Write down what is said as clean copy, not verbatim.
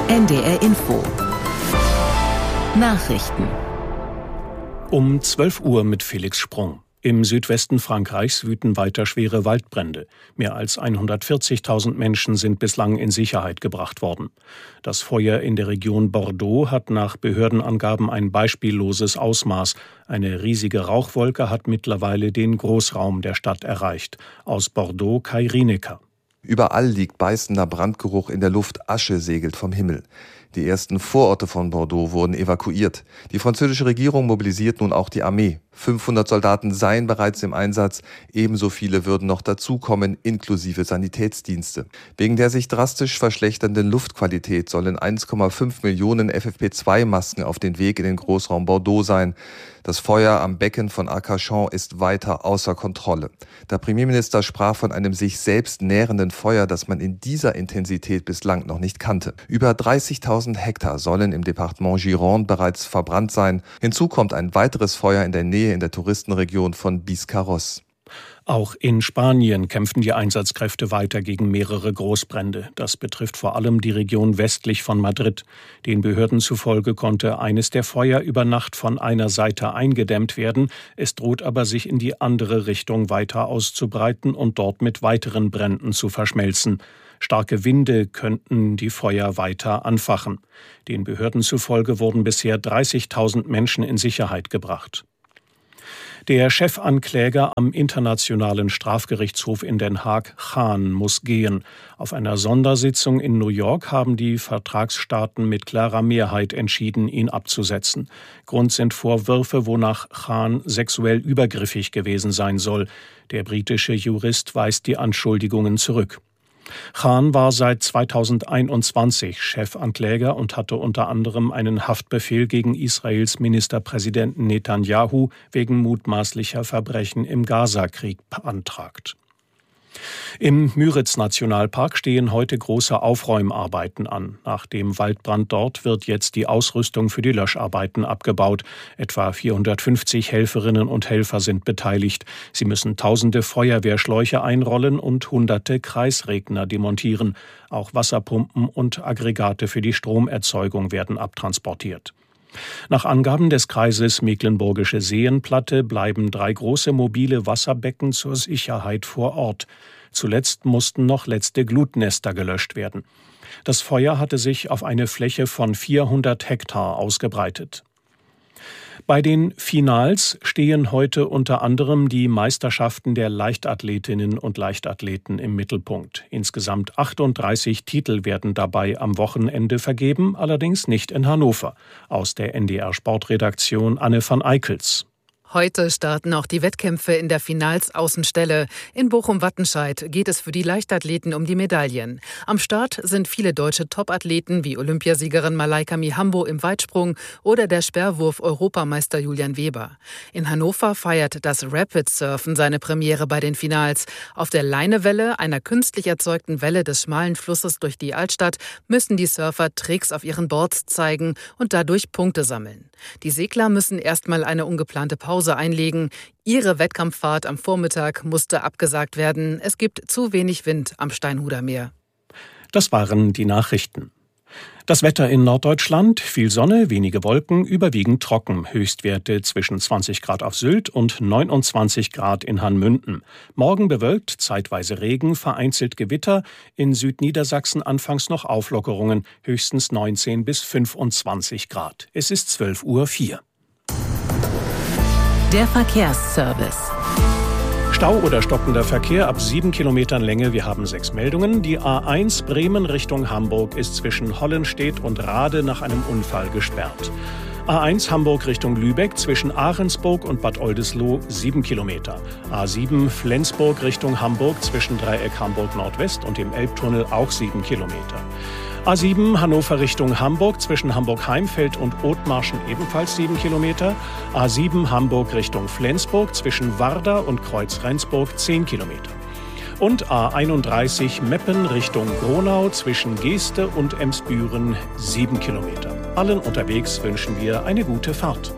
NDR Info. Nachrichten. Um 12 Uhr mit Felix Sprung. Im Südwesten Frankreichs wüten weiter schwere Waldbrände. Mehr als 140.000 Menschen sind bislang in Sicherheit gebracht worden. Das Feuer in der Region Bordeaux hat nach Behördenangaben ein beispielloses Ausmaß. Eine riesige Rauchwolke hat mittlerweile den Großraum der Stadt erreicht. Aus Bordeaux Kai Rienecker. Überall liegt beißender Brandgeruch in der Luft, Asche segelt vom Himmel. Die ersten Vororte von Bordeaux wurden evakuiert. Die französische Regierung mobilisiert nun auch die Armee. 500 Soldaten seien bereits im Einsatz, ebenso viele würden noch dazukommen, inklusive Sanitätsdienste. Wegen der sich drastisch verschlechternden Luftqualität sollen 1,5 Millionen FFP2-Masken auf den Weg in den Großraum Bordeaux sein. Das Feuer am Becken von Arcachon ist weiter außer Kontrolle. Der Premierminister sprach von einem sich selbst nährenden Feuer, das man in dieser Intensität bislang noch nicht kannte. Über 30.000 Hektar sollen im Departement Gironde bereits verbrannt sein. Hinzu kommt ein weiteres Feuer in der Nähe in der Touristenregion von Biscarrosse. Auch in Spanien kämpfen die Einsatzkräfte weiter gegen mehrere Großbrände. Das betrifft vor allem die Region westlich von Madrid. Den Behörden zufolge konnte eines der Feuer über Nacht von einer Seite eingedämmt werden. Es droht aber, sich in die andere Richtung weiter auszubreiten und dort mit weiteren Bränden zu verschmelzen. Starke Winde könnten die Feuer weiter anfachen. Den Behörden zufolge wurden bisher 30.000 Menschen in Sicherheit gebracht. Der Chefankläger am Internationalen Strafgerichtshof in Den Haag, Khan, muss gehen. Auf einer Sondersitzung in New York haben die Vertragsstaaten mit klarer Mehrheit entschieden, ihn abzusetzen. Grund sind Vorwürfe, wonach Khan sexuell übergriffig gewesen sein soll. Der britische Jurist weist die Anschuldigungen zurück. Khan war seit 2021 Chefankläger und hatte unter anderem einen Haftbefehl gegen Israels Ministerpräsidenten Netanyahu wegen mutmaßlicher Verbrechen im Gazakrieg beantragt. Im Müritz-Nationalpark stehen heute große Aufräumarbeiten an. Nach dem Waldbrand dort wird jetzt die Ausrüstung für die Löscharbeiten abgebaut. Etwa 450 Helferinnen und Helfer sind beteiligt. Sie müssen tausende Feuerwehrschläuche einrollen und hunderte Kreisregner demontieren. Auch Wasserpumpen und Aggregate für die Stromerzeugung werden abtransportiert. Nach Angaben des Kreises Mecklenburgische Seenplatte bleiben 3 große mobile Wasserbecken zur Sicherheit vor Ort. Zuletzt mussten noch letzte Glutnester gelöscht werden. Das Feuer hatte sich auf eine Fläche von 400 Hektar ausgebreitet. Bei den Finals stehen heute unter anderem die Meisterschaften der Leichtathletinnen und Leichtathleten im Mittelpunkt. Insgesamt 38 Titel werden dabei am Wochenende vergeben, allerdings nicht in Hannover. Aus der NDR Sportredaktion Anne van Eickels. Heute starten auch die Wettkämpfe in der Finals-Außenstelle. In Bochum-Wattenscheid geht es für die Leichtathleten um die Medaillen. Am Start sind viele deutsche Topathleten wie Olympiasiegerin Malaika Mihambo im Weitsprung oder der Sperrwurf-Europameister Julian Weber. In Hannover feiert das Rapid Surfen seine Premiere bei den Finals. Auf der Leinewelle, einer künstlich erzeugten Welle des schmalen Flusses durch die Altstadt, müssen die Surfer Tricks auf ihren Boards zeigen und dadurch Punkte sammeln. Die Segler müssen erstmal eine ungeplante Pause einlegen. Ihre Wettkampffahrt am Vormittag musste abgesagt werden. Es gibt zu wenig Wind am Steinhuder Meer. Das waren die Nachrichten. Das Wetter in Norddeutschland: viel Sonne, wenige Wolken, überwiegend trocken. Höchstwerte zwischen 20 Grad auf Sylt und 29 Grad in Hanmünden. Morgen bewölkt, zeitweise Regen, vereinzelt Gewitter. In Südniedersachsen anfangs noch Auflockerungen, höchstens 19 bis 25 Grad. Es ist 12:04 Uhr. Der Verkehrsservice. Stau oder stockender Verkehr ab 7 Kilometern Länge. Wir haben 6 Meldungen. Die A1 Bremen Richtung Hamburg ist zwischen Hollenstedt und Rade nach einem Unfall gesperrt. A1 Hamburg Richtung Lübeck zwischen Ahrensburg und Bad Oldesloe 7 Kilometer. A7 Flensburg Richtung Hamburg zwischen Dreieck Hamburg Nordwest und dem Elbtunnel auch 7 Kilometer. A7 Hannover Richtung Hamburg zwischen Hamburg-Heimfeld und Othmarschen ebenfalls 7 Kilometer. A7 Hamburg Richtung Flensburg zwischen Warda und Kreuz-Rendsburg 10 Kilometer. Und A31 Meppen Richtung Gronau zwischen Geeste und Emsbüren 7 Kilometer. Allen unterwegs wünschen wir eine gute Fahrt.